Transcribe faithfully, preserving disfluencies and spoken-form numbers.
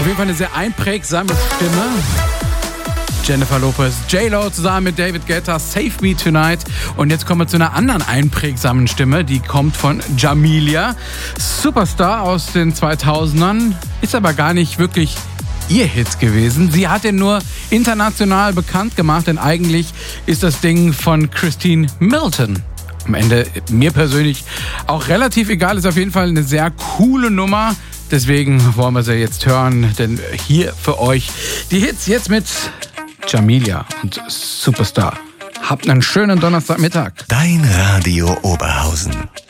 jeden Fall eine sehr einprägsame Stimme. Jennifer Lopez, J-Lo zusammen mit David Guetta, Save Me Tonight. Und jetzt kommen wir zu einer anderen einprägsamen Stimme, die kommt von Jamelia. Superstar aus den zweitausendern, ist aber gar nicht wirklich ihr Hit gewesen. Sie hat ihn nur international bekannt gemacht, denn eigentlich ist das Ding von Christine Milton. Am Ende mir persönlich auch relativ egal, ist auf jeden Fall eine sehr coole Nummer. Deswegen wollen wir sie jetzt hören, denn hier für euch die Hits jetzt mit Jamelia und Superstar. Habt einen schönen Donnerstagmittag. Dein Radio Oberhausen.